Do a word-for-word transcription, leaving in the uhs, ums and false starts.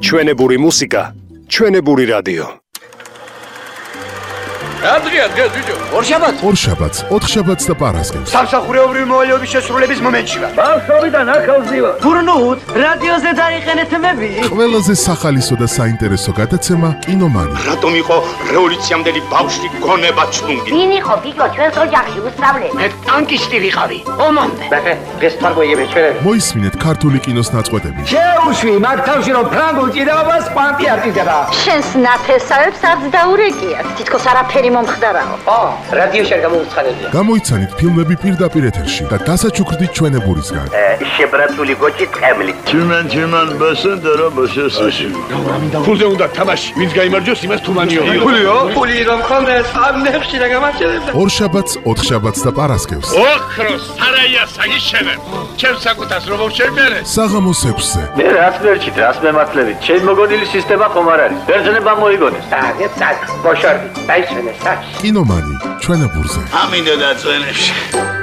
ჩვენებური მუსიკა, ჩვენებური რადიო. Adria, Adria, ბიჭო. ორშაბათს, ორშაბათს, ოთხშაბათს და პარასკევს. სამსახურეობრივი მოვალეობის შესრულების მომენტში ვარ. ბავშვობიდან ახალზე ვარ. გურნუთ, რადიოზე დაიყენეთ მები. ყველაზე სახალისო და საინტერესო გადაცემა კინომანი. რატომ იყო რევოლუციამდელი ბავშვი გონება ჩუნგი? ვინ იყო ბიჭო ჩვენს ოჯახში უსწავლე? მე ტანკისტი ვიყავი. ომამდე. ბახე, ეს თარგოიები ჩვენ. მოისმინეთ ქართული კინოს ნაწყვეტები. შეუშვი, მაგ თავში რომ ფრანგულ ჭიდაობას პანტი არ ჭიდება. შენს ნათესავებს არც დაურეკიათ. თითქოს არაფერი მომხდარაო. ო, რადიოში არ გამოვცხადებია. გამოიცანით ფილმები პირდაპირ ეთერში და დასაჩუქრდით ჩვენებურისგან. შებრაცული გოჭი ტყემლი. Tümen tümen basın dara basıyorsun. ფულზე უნდა თამაში, ვინც გაიმარჯვოს, იმას თუმანიო. ფულიო? ფული რომ ხონდეს, ამ ნებში რა გამარჯვებდა. ორშაბათს, ოთხშაბათს და პარასკევს. ოქროს სარაია საგიშენებ. ჩემს საკუთას რომ შევმერე. საღამოს ექვსზე. მე რაც მერჩით, რას მემართლებით. ჩემ მოგონილი სისტემა ხომ არ არის. ბერძნება მოიგონეს. აგეთ საკ, ბოშორდი, დაისვენეს საკ. კინომანი ჩვენებურზე. Amin de dațunești.